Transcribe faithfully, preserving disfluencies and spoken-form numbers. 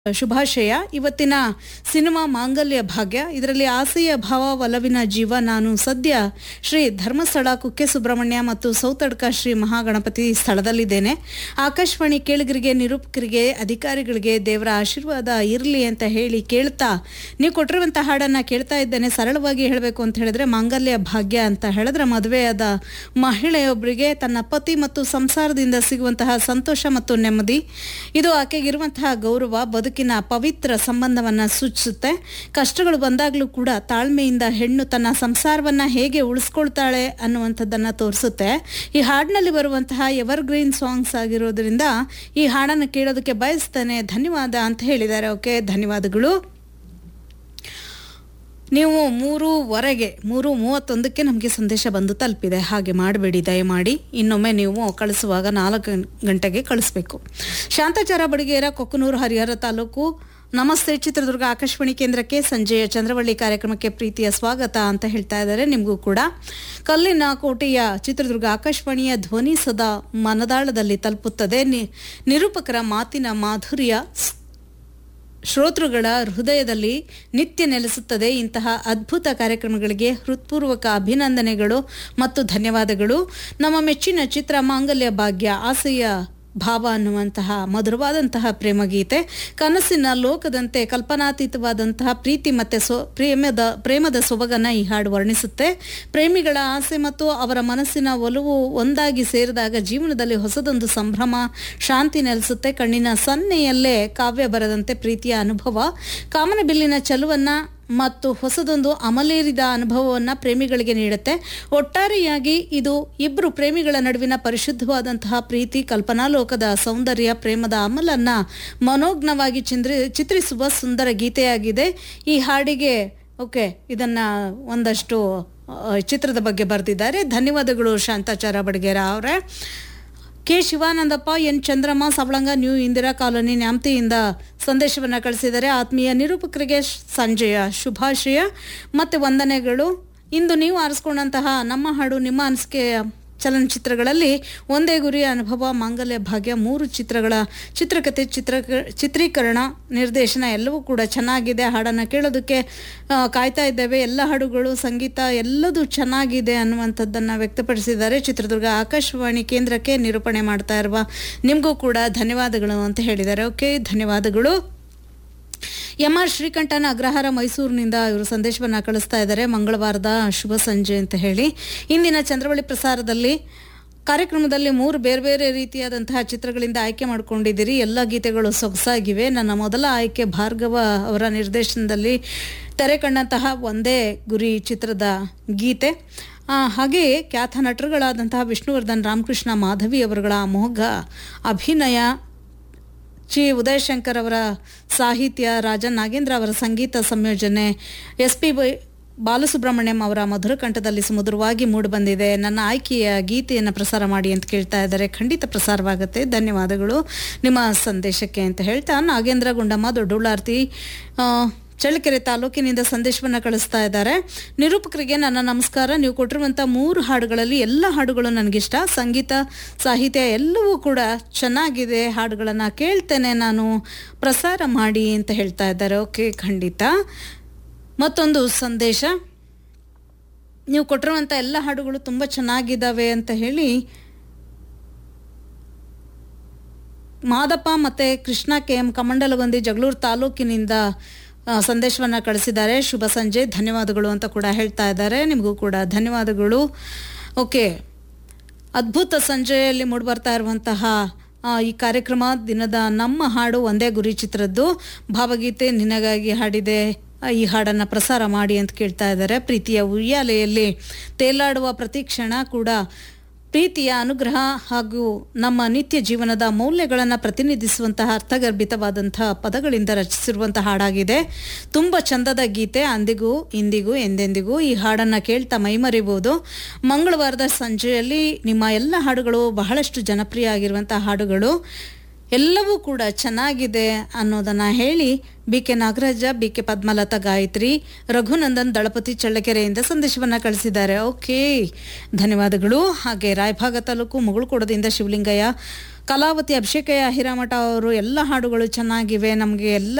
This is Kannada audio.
ಶುಭಾಶಯ. ಇವತ್ತಿನ ಸಿನಿಮಾ ಮಾಂಗಲ್ಯ ಭಾಗ್ಯ. ಇದರಲ್ಲಿ ಆಸೆಯ ಭಾವ ಒಲವಿನ ಜೀವ ನಾನು ಸದ್ಯ ಶ್ರೀ ಧರ್ಮಸ್ಥಳ ಕುಕ್ಕೆ ಸುಬ್ರಹ್ಮಣ್ಯ ಮತ್ತು ಸೌತಡ್ಕ ಶ್ರೀ ಮಹಾಗಣಪತಿ ಸ್ಥಳದಲ್ಲಿದ್ದೇನೆ. ಆಕಾಶವಾಣಿ ಕೇಳಿಗರಿಗೆ, ನಿರೂಪಕರಿಗೆ, ಅಧಿಕಾರಿಗಳಿಗೆ ದೇವರ ಆಶೀರ್ವಾದ ಇರಲಿ ಅಂತ ಹೇಳಿ ಕೇಳ್ತಾ ನೀವು ಕೊಟ್ಟಿರುವಂಥ ಹಾಡನ್ನು ಕೇಳ್ತಾ ಇದ್ದೇನೆ. ಸರಳವಾಗಿ ಹೇಳಬೇಕು ಅಂತ ಹೇಳಿದ್ರೆ ಮಾಂಗಲ್ಯ ಭಾಗ್ಯ ಅಂತ ಹೇಳಿದ್ರೆ ಮದುವೆಯಾದ ಮಹಿಳೆಯೊಬ್ಬರಿಗೆ ತನ್ನ ಪತಿ ಮತ್ತು ಸಂಸಾರದಿಂದ ಸಿಗುವಂತಹ ಸಂತೋಷ ಮತ್ತು ನೆಮ್ಮದಿ, ಇದು ಆಕೆಗಿರುವಂತಹ ಗೌರವ, ಬದುಕಿನ ಪವಿತ್ರ ಸಂಬಂಧವನ್ನ ಸೂಚಿಸುತ್ತೆ. ಕಷ್ಟಗಳು ಬಂದಾಗಲೂ ಕೂಡ ತಾಳ್ಮೆಯಿಂದ ಹೆಣ್ಣು ತನ್ನ ಸಂಸಾರವನ್ನ ಹೇಗೆ ಉಳಿಸ್ಕೊಳ್ತಾಳೆ ಅನ್ನುವಂಥದ್ದನ್ನ ತೋರಿಸುತ್ತೆ. ಈ ಹಾಡಿನಲ್ಲಿ ಬರುವಂತಹ ಎವರ್ ಗ್ರೀನ್ ಸಾಂಗ್ಸ್ ಆಗಿರೋದ್ರಿಂದ ಈ ಹಾಡನ್ನು ಕೇಳೋದಕ್ಕೆ ಬಯಸ್ತೇನೆ. ಧನ್ಯವಾದ ಅಂತ ಹೇಳಿದ್ದಾರೆ. ಓಕೆ, ಧನ್ಯವಾದಗಳು. ನೀವು ಮೂರುವರೆಗೆ ಮೂರು ಮೂವತ್ತೊಂದಕ್ಕೆ ನಮಗೆ ಸಂದೇಶ ಬಂದು ತಲುಪಿದೆ. ಹಾಗೆ ಮಾಡಬೇಡಿ ದಯಮಾಡಿ. ಇನ್ನೊಮ್ಮೆ ನೀವು ಕಳಿಸುವಾಗ ನಾಲ್ಕು ಗಂಟೆಗೆ ಕಳಿಸ್ಬೇಕು. ಶಾಂತಾಚಾರ ಬಡಿಗೇರ, ಕೊಕ್ಕನೂರು, ಹರಿಹರ ತಾಲೂಕು. ನಮಸ್ತೆ ಚಿತ್ರದುರ್ಗ ಆಕಾಶವಾಣಿ ಕೇಂದ್ರಕ್ಕೆ ಸಂಜೆಯ ಚಂದ್ರವಳ್ಳಿ ಕಾರ್ಯಕ್ರಮಕ್ಕೆ ಪ್ರೀತಿಯ ಸ್ವಾಗತ ಅಂತ ಹೇಳ್ತಾ ಇದ್ದಾರೆ. ನಿಮಗೂ ಕೂಡ ಕಲ್ಲಿನ ಕೋಟೆಯ ಚಿತ್ರದುರ್ಗ ಆಕಾಶವಾಣಿಯ ಧ್ವನಿ ಸದಾ ಮನದಾಳದಲ್ಲಿ ತಲುಪುತ್ತದೆ. ನಿರೂಪಕರ ಮಾತಿನ ಮಾಧುರ್ಯ ಶ್ರೋತೃಗಳ ಹೃದಯದಲ್ಲಿ ನಿತ್ಯ ನೆಲೆಸುತ್ತದೆ. ಇಂತಹ ಅದ್ಭುತ ಕಾರ್ಯಕ್ರಮಗಳಿಗೆ ಹೃತ್ಪೂರ್ವಕ ಅಭಿನಂದನೆಗಳು ಮತ್ತು ಧನ್ಯವಾದಗಳು. ನಮ್ಮ ಮೆಚ್ಚಿನ ಚಿತ್ರ ಮಾಂಗಲ್ಯ ಭಾಗ್ಯ, ಆಸೆಯ ಭಾವ ಅನ್ನುವಂತಹ ಮಧುರವಾದಂತಹ ಪ್ರೇಮಗೀತೆ. ಕನಸಿನ ಲೋಕದಂತೆ ಕಲ್ಪನಾತೀತವಾದಂತಹ ಪ್ರೀತಿ ಮತ್ತು ಸೊ ಪ್ರೇಮದ ಪ್ರೇಮದ ಸೊಬಗನ್ನು ಈ ಹಾಡು ವರ್ಣಿಸುತ್ತೆ. ಪ್ರೇಮಿಗಳ ಆಸೆ ಮತ್ತು ಅವರ ಮನಸ್ಸಿನ ಒಲವು ಒಂದಾಗಿ ಸೇರಿದಾಗ ಜೀವನದಲ್ಲಿ ಹೊಸದೊಂದು ಸಂಭ್ರಮ, ಶಾಂತಿ ನೆಲೆಸುತ್ತೆ. ಕಣ್ಣಿನ ಸನ್ನೆಯಲ್ಲೇ ಕಾವ್ಯ ಬರದಂತೆ ಪ್ರೀತಿಯ ಅನುಭವ, ಕಾಮನಬಿಲ್ಲಿನ ಚಲುವನ್ನ ಮತ್ತು ಹೊಸದೊಂದು ಅಮಲೇರಿದ ಅನುಭವವನ್ನು ಪ್ರೇಮಿಗಳಿಗೆ ನೀಡುತ್ತೆ. ಒಟ್ಟಾರೆಯಾಗಿ ಇದು ಇಬ್ಬರು ಪ್ರೇಮಿಗಳ ನಡುವಿನ ಪರಿಶುದ್ಧವಾದಂತಹ ಪ್ರೀತಿ, ಕಲ್ಪನಾಲೋಕದ ಸೌಂದರ್ಯ, ಪ್ರೇಮದ ಅಮಲನ್ನ ಮನೋಜ್ಞವಾಗಿ ಚಿಂದ್ರ ಚಿತ್ರಿಸುವ ಸುಂದರ ಗೀತೆಯಾಗಿದೆ. ಈ ಹಾಡಿಗೆ ಓಕೆ ಇದನ್ನ ಒಂದಷ್ಟು ಚಿತ್ರದ ಬಗ್ಗೆ ಬರೆದಿದ್ದಾರೆ. ಧನ್ಯವಾದಗಳು ಶಾಂತಾಚಾರ ಬಡಗೇರ ಅವರೇ. K Shivanandappa, N Chandramma, Savalanga, new Indira colony, ನ್ಯಾಮತಿಯಿಂದ ಸಂದೇಶವನ್ನು ಕಳಿಸಿದ್ದಾರೆ. ಆತ್ಮೀಯ ನಿರೂಪಕರಿಗೆ ಸಂಜೆಯ ಶುಭಾಶಯ ಮತ್ತು ವಂದನೆಗಳು. ಇಂದು ನೀವು ಆರಿಸ್ಕೊಂಡಂತಹ ನಮ್ಮ ಹಾಡು ನಿಮ್ಮ ಅನಿಸಿಕೆಯ ಚಲನಚಿತ್ರಗಳಲ್ಲಿ ಒಂದೇ ಗುರಿ, ಅನುಭವ, ಮಾಂಗಲ್ಯ ಭಾಗ್ಯ ಮೂರು ಚಿತ್ರಗಳ ಚಿತ್ರಕಥೆ, ಚಿತ್ರ ಚಿತ್ರೀಕರಣ, ನಿರ್ದೇಶನ ಎಲ್ಲವೂ ಕೂಡ ಚೆನ್ನಾಗಿದೆ. ಹಾಡನ್ನು ಕೇಳೋದಕ್ಕೆ ಕಾಯ್ತಾ ಇದ್ದೇವೆ. ಎಲ್ಲ ಹಾಡುಗಳು, ಸಂಗೀತ ಎಲ್ಲದೂ ಚೆನ್ನಾಗಿದೆ ಅನ್ನುವಂಥದ್ದನ್ನು ವ್ಯಕ್ತಪಡಿಸಿದ್ದಾರೆ. ಚಿತ್ರದುರ್ಗ ಆಕಾಶವಾಣಿ ಕೇಂದ್ರಕ್ಕೆ ನಿರೂಪಣೆ ಮಾಡ್ತಾ ಇರುವ ನಿಮಗೂ ಕೂಡ ಧನ್ಯವಾದಗಳು ಅಂತ ಹೇಳಿದ್ದಾರೆ. ಓಕೆ, ಧನ್ಯವಾದಗಳು. ಎಂ ಆರ್ ಶ್ರೀಕಂಠನ ಅಗ್ರಹಾರ, ಮೈಸೂರಿನಿಂದ ಇವರು ಸಂದೇಶವನ್ನು ಕಳಿಸ್ತಾ ಇದ್ದಾರೆ. ಮಂಗಳವಾರದ ಶುಭ ಸಂಜೆ ಅಂತ ಹೇಳಿ ಇಂದಿನ ಚಂದ್ರವಳ್ಳಿ ಪ್ರಸಾರದಲ್ಲಿ ಕಾರ್ಯಕ್ರಮದಲ್ಲಿ ಮೂರು ಬೇರೆ ಬೇರೆ ರೀತಿಯಾದಂತಹ ಚಿತ್ರಗಳಿಂದ ಆಯ್ಕೆ ಮಾಡ್ಕೊಂಡಿದ್ದೀರಿ. ಎಲ್ಲ ಗೀತೆಗಳು ಸೊಗಸಾಗಿವೆ. ನನ್ನ ಮೊದಲ ಆಯ್ಕೆ ಭಾರ್ಗವ ಅವರ ನಿರ್ದೇಶನದಲ್ಲಿ ತೆರೆ ಕಂಡಂತಹ ಒಂದೇ ಗುರಿ ಚಿತ್ರದ ಗೀತೆ. ಹಾಗೆಯೇ ಖ್ಯಾತ ನಟರುಗಳಾದಂತಹ ವಿಷ್ಣುವರ್ಧನ್, ರಾಮಕೃಷ್ಣ, ಮಾಧವಿ ಅವರುಗಳ ಅಮೋಘ ಅಭಿನಯ, ಚಿ ಉದಯಶಂಕರ್ ಅವರ ಸಾಹಿತ್ಯ, ರಾಜನ್ ನಾಗೇಂದ್ರ ಅವರ ಸಂಗೀತ ಸಂಯೋಜನೆ, ಎಸ್ ಪಿ ಬೈ ಬಾಲಸುಬ್ರಹ್ಮಣ್ಯಂ ಅವರ ಮಧುರ ಕಂಠದಲ್ಲಿ ಸುಮಧುರವಾಗಿ ಮೂಡಿಬಂದಿದೆ. ನನ್ನ ಆಯ್ಕೆಯ ಗೀತೆಯನ್ನು ಪ್ರಸಾರ ಮಾಡಿ ಅಂತ ಕೇಳ್ತಾ ಇದ್ದಾರೆ. ಖಂಡಿತ ಪ್ರಸಾರವಾಗುತ್ತೆ. ಧನ್ಯವಾದಗಳು ನಿಮ್ಮ ಸಂದೇಶಕ್ಕೆ ಅಂತ ಹೇಳ್ತಾ ನಾಗೇಂದ್ರ ಗುಂಡಮ್ಮ ದೊಡ್ಡುಳ್ಳಾರ್ತಿ ಚಳ್ಳಕೆರೆ ತಾಲೂಕಿನಿಂದ ಸಂದೇಶವನ್ನು ಕಳಿಸ್ತಾ ಇದ್ದಾರೆ. ನಿರೂಪಕರಿಗೆ ನನ್ನ ನಮಸ್ಕಾರ. ನೀವು ಕೊಟ್ಟಿರುವಂಥ ಮೂರು ಹಾಡುಗಳಲ್ಲಿ ಎಲ್ಲ ಹಾಡುಗಳು ನನಗಿಷ್ಟ. ಸಂಗೀತ, ಸಾಹಿತ್ಯ ಎಲ್ಲವೂ ಕೂಡ ಚೆನ್ನಾಗಿದೆ. ಹಾಡುಗಳನ್ನು ಕೇಳ್ತೇನೆ ನಾನು, ಪ್ರಸಾರ ಮಾಡಿ ಅಂತ ಹೇಳ್ತಾ ಇದ್ದಾರೆ. ಓಕೆ, ಖಂಡಿತ. ಮತ್ತೊಂದು ಸಂದೇಶ, ನೀವು ಕೊಟ್ಟಿರುವಂಥ ಎಲ್ಲ ಹಾಡುಗಳು ತುಂಬ ಚೆನ್ನಾಗಿದ್ದಾವೆ ಅಂತ ಹೇಳಿ ಮಾದಪ್ಪ ಮತ್ತು ಕೃಷ್ಣ ಕೆ ಎಂ ಕಮಂಡಲಗೊಂದಿ ಜಗಳೂರು ತಾಲೂಕಿನಿಂದ ಸಂದೇಶವನ್ನು ಕಳಿಸಿದ್ದಾರೆ. ಶುಭ ಸಂಜೆ, ಧನ್ಯವಾದಗಳು ಅಂತ ಕೂಡ ಹೇಳ್ತಾ ಇದ್ದಾರೆ. ನಿಮಗೂ ಕೂಡ ಧನ್ಯವಾದಗಳು. ಓಕೆ, ಅದ್ಭುತ ಸಂಜೆಯಲ್ಲಿ ಮೂಡಿಬರ್ತಾ ಇರುವಂತಹ ಈ ಕಾರ್ಯಕ್ರಮ ದಿನದ ನಮ್ಮ ಹಾಡು ಒಂದೇ ಗುರಿ ಚಿತ್ರದ್ದು ಭಾವಗೀತೆ ನಿನಗಾಗಿ ಹಾಡಿದೆ. ಈ ಹಾಡನ್ನು ಪ್ರಸಾರ ಮಾಡಿ ಅಂತ ಕೇಳ್ತಾ ಇದ್ದಾರೆ. ಪ್ರೀತಿಯ ಉಯ್ಯಾಲೆಯಲ್ಲಿ ತೇಲಾಡುವ ಪ್ರತಿ ಕ್ಷಣ ಕೂಡ ಪ್ರೀತಿಯ ಅನುಗ್ರಹ ಹಾಗೂ ನಮ್ಮ ನಿತ್ಯ ಜೀವನದ ಮೌಲ್ಯಗಳನ್ನು ಪ್ರತಿನಿಧಿಸುವಂತಹ ಅರ್ಥಗರ್ಭಿತವಾದಂತಹ ಪದಗಳಿಂದ ರಚಿಸಿರುವಂತಹ ಹಾಡಾಗಿದೆ. ತುಂಬ ಚಂದದ ಗೀತೆ. ಅಂದಿಗೂ ಇಂದಿಗೂ ಎಂದೆಂದಿಗೂ ಈ ಹಾಡನ್ನು ಕೇಳ್ತಾ ಮೈಮರಿಬಹುದು. ಮಂಗಳವಾರದ ಸಂಜೆಯಲ್ಲಿ ನಿಮ್ಮ ಎಲ್ಲ ಹಾಡುಗಳು ಬಹಳಷ್ಟು ಜನಪ್ರಿಯ ಆಗಿರುವಂತಹ ಹಾಡುಗಳು, ಎಲ್ಲವೂ ಕೂಡ ಚೆನ್ನಾಗಿದೆ ಅನ್ನೋದನ್ನು ಹೇಳಿ B K Nagaraja, B K Padmalatha Gayatri, Raghunandan ದಳಪತಿ ಚಳ್ಳಕೆರೆಯಿಂದ ಸಂದೇಶವನ್ನು ಕಳಿಸಿದ್ದಾರೆ. ಓಕೆ, ಧನ್ಯವಾದಗಳು. ಹಾಗೆ ರಾಯಭಾಗ ತಾಲೂಕು ಮುಗುಳುಕೋಡದಿಂದ ಶಿವಲಿಂಗಯ್ಯ ಕಲಾವತಿ ಅಭಿಷೇಕ ಹಿರೇಮಠ ಅವರು ಎಲ್ಲ ಹಾಡುಗಳು ಚೆನ್ನಾಗಿವೆ, ನಮಗೆ ಎಲ್ಲ